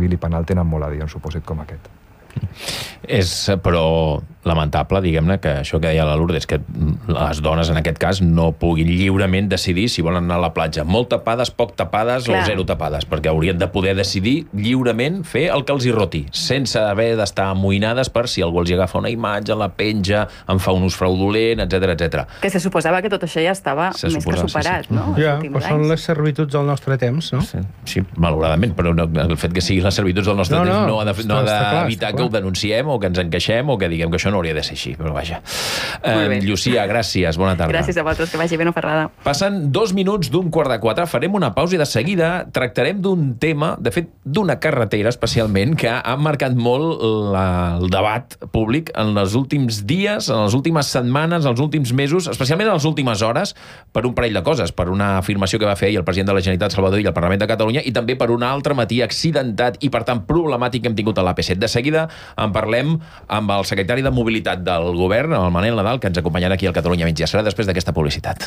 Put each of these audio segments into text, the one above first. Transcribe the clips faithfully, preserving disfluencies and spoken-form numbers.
civil i penal tenen molt a dir en un supòsit com aquest. És, però, lamentable, diguem-ne, que això que deia la Lourdes, que les dones, en aquest cas, no puguin lliurement decidir si volen anar a la platja molt tapades, poc tapades Clar. o zero tapades, perquè haurien de poder decidir lliurement fer el que els hi roti, sense haver d'estar amoïnades per si algú els hi agafa una imatge, la penja, en fa un ús fraudulent, etcètera, etcètera. Que se suposava que tot això ja estava se més suposa, que superat, sí, sí. no? Ja, però són les servituds del nostre temps, no? Sí, sí, malauradament, però no, el fet que siguin les servituds del nostre no, temps no, no ha d'evitar no que ho denunciem o que ens encaixem o que diguem que això no hauria de ser així, però vaja. Eh, Llucia, gràcies, bona tarda. Gràcies a vosaltres, que vagi ben oferrada. Passen dos minuts d'un quart de quatre, farem una pausa i de seguida tractarem d'un tema, de fet, d'una carretera especialment, que ha marcat molt la, el debat públic en els últims dies, en les últimes setmanes, en els últims mesos, especialment en les últimes hores, per un parell de coses, per una afirmació que va fer ahir el president de la Generalitat, Salvador Illa, al Parlament de Catalunya, i també per un altre matí accidentat i, per tant, problemàtic que hem tingut a l'A P set. De seguida en parlem amb el secretari de Mobilitat del Govern, el Manel Nadal, que ens acompanyarà aquí al Catalunya Migdia. Serà després d'aquesta publicitat.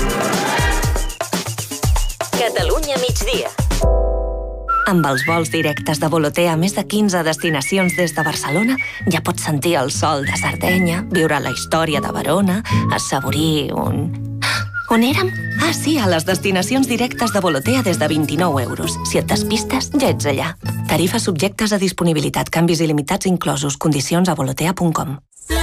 Catalunya Migdia. Amb els vols directes de Volotea a més de quinze destinacions des de Barcelona, ja pots sentir el sol de Sardenya, viure la història de Verona, assaborir un... On érem? Ah, sí, a les destinacions directes de Volotea des de vint-i-nou euros. Si et despistes, ja ets allà. Tarifes subjectes a disponibilitat, canvis il·limitats inclosos, condicions a volotea punt com.